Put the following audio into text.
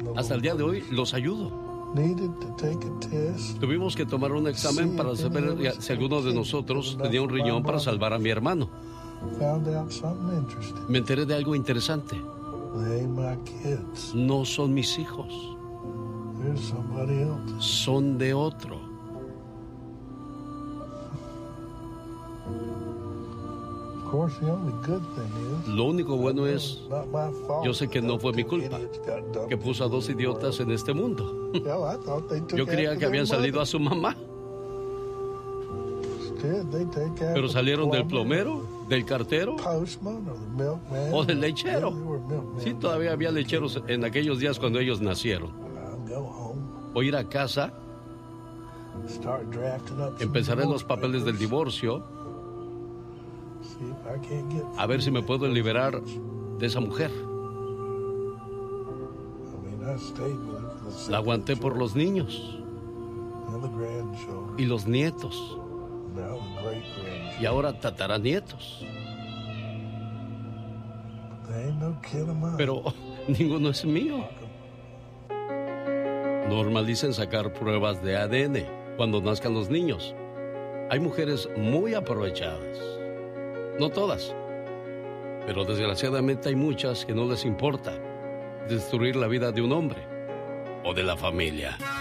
hasta el día de hoy los ayudo. Tuvimos que tomar un examen para saber si alguno de nosotros tenía un riñón para salvar a mi hermano. Me enteré de algo interesante. No son mis hijos. Son de otro. Lo único bueno es, yo sé que no fue mi culpa, que puso a dos idiotas en este mundo. Yo creía que habían salido a su mamá. Pero salieron del plomero, del cartero o del lechero. Sí, todavía había lecheros en aquellos días cuando ellos nacieron. Voy a ir a casa, empezaré los papeles del divorcio, a ver si me puedo liberar de esa mujer. La aguanté por los niños y los nietos y ahora tataranietos. Pero ninguno es mío. Normalicen sacar pruebas de ADN cuando nazcan los niños. Hay mujeres muy aprovechadas. No todas, pero desgraciadamente hay muchas que no les importa destruir la vida de un hombre o de la familia.